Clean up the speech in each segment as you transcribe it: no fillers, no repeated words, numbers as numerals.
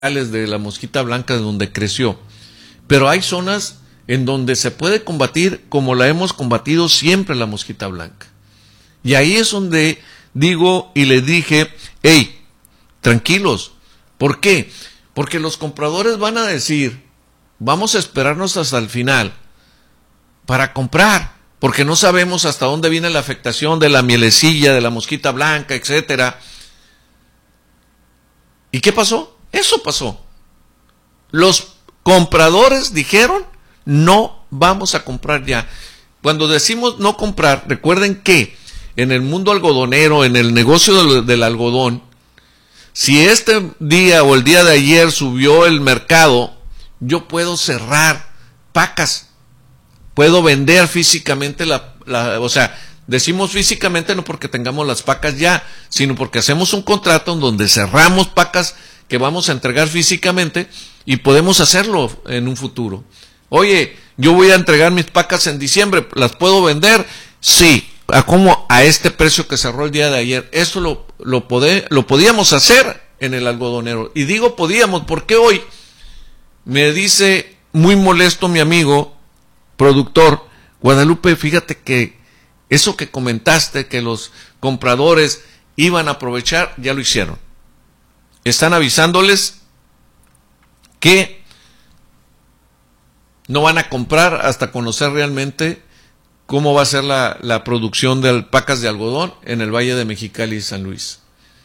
de la mosquita blanca donde creció, pero hay zonas en donde se puede combatir como la hemos combatido siempre la mosquita blanca. Y ahí es donde digo y les dije, hey, tranquilos. ¿Por qué? Porque los compradores van a decir, vamos a esperarnos hasta el final para comprar, porque no sabemos hasta dónde viene la afectación de la mielecilla, de la mosquita blanca, etcétera. ¿Y qué pasó? Eso pasó. Los compradores dijeron, no vamos a comprar ya. Cuando decimos no comprar, recuerden que en el mundo algodonero, en el negocio del algodón, si este día o el día de ayer subió el mercado, yo puedo cerrar pacas, puedo vender físicamente o sea, decimos físicamente no porque tengamos las pacas ya, sino porque hacemos un contrato en donde cerramos pacas que vamos a entregar físicamente y podemos hacerlo en un futuro. Oye, yo voy a entregar mis pacas en diciembre, ¿las puedo vender? Sí. ¿A cómo? A este precio que cerró el día de ayer. Eso lo podíamos hacer en el algodonero. Y digo podíamos porque hoy me dice muy molesto mi amigo productor, Guadalupe, fíjate que eso que comentaste, que los compradores iban a aprovechar, ya lo hicieron. Están avisándoles que no van a comprar hasta conocer realmente cómo va a ser la producción de alpacas de algodón en el Valle de Mexicali y San Luis.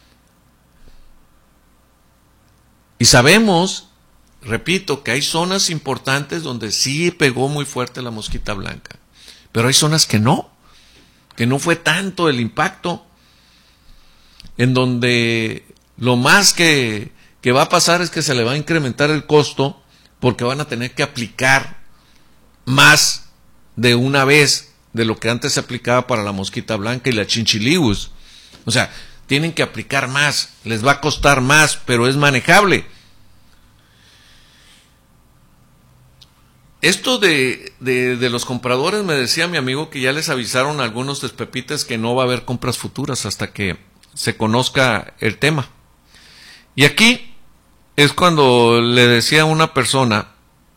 Y sabemos, repito, que hay zonas importantes donde sí pegó muy fuerte la mosquita blanca, pero hay zonas que no fue tanto el impacto, en donde lo más que va a pasar es que se le va a incrementar el costo porque van a tener que aplicar más de una vez de lo que antes se aplicaba para la mosquita blanca y la chinchiligus. O sea, tienen que aplicar más, les va a costar más, pero es manejable. Esto de los compradores, me decía mi amigo que ya les avisaron a algunos despepites que no va a haber compras futuras hasta que se conozca el tema. Y aquí es cuando le decía a una persona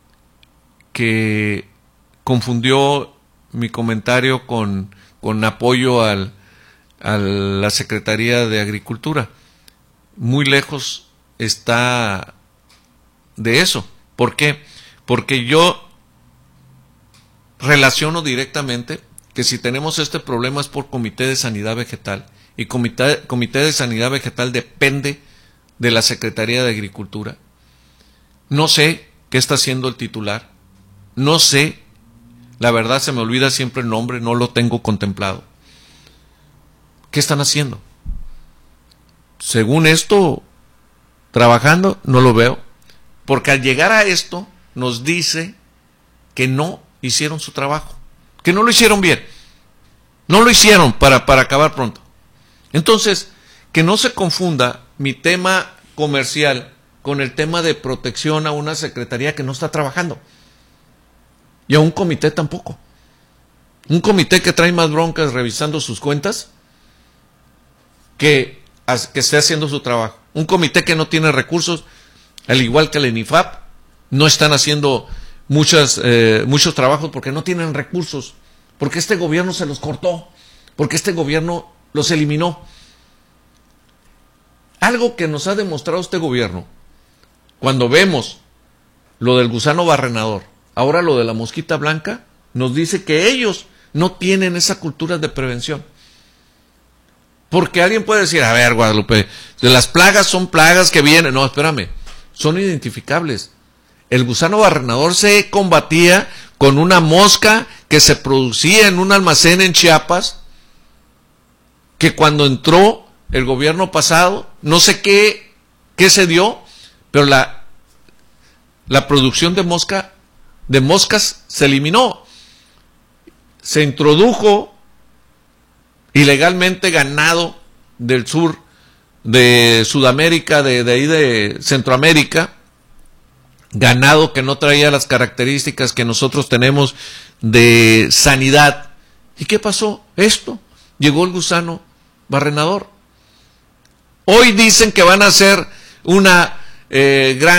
que confundió mi comentario con apoyo a la Secretaría de Agricultura. Muy lejos está de eso. ¿Por qué? Porque yo relaciono directamente que si tenemos este problema es por Comité de Sanidad Vegetal, y Comité de Sanidad Vegetal depende de la Secretaría de Agricultura. No sé qué está haciendo el titular, no sé, la verdad se me olvida siempre el nombre, no lo tengo contemplado. ¿Qué están haciendo? Según esto, trabajando, no lo veo, porque al llegar a esto nos dice que no hicieron su trabajo, que no lo hicieron bien, no lo hicieron para acabar pronto. Entonces, que no se confunda mi tema comercial con el tema de protección a una secretaría que no está trabajando, y a un comité tampoco. Un comité que trae más broncas revisando sus cuentas que esté haciendo su trabajo. Un comité que no tiene recursos, al igual que el ENIFAP, no están haciendo muchos trabajos porque no tienen recursos, porque este gobierno se los cortó, porque este gobierno los eliminó. Algo que nos ha demostrado este gobierno, cuando vemos lo del gusano barrenador, ahora lo de la mosquita blanca, nos dice que ellos no tienen esa cultura de prevención. Porque alguien puede decir, a ver, Guadalupe, de las plagas son plagas que vienen. No, espérame, son identificables. El gusano barrenador se combatía con una mosca que se producía en un almacén en Chiapas, que cuando entró el gobierno pasado, no sé qué se dio, pero la producción de moscas se eliminó. Se introdujo ilegalmente ganado del sur de Sudamérica, de ahí de Centroamérica, ganado que no traía las características que nosotros tenemos de sanidad. ¿Y qué pasó? Esto, llegó el gusano barrenador. Hoy dicen que van a hacer una gran